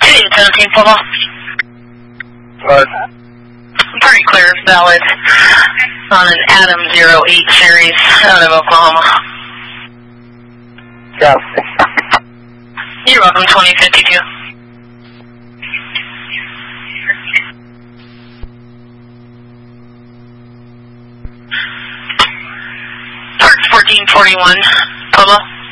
Hey, 17 Pueblo. What? Pretty clear, valid. On an Adam 08 series out of Oklahoma. Yeah. You're welcome, 2052. Park 1441, Pueblo.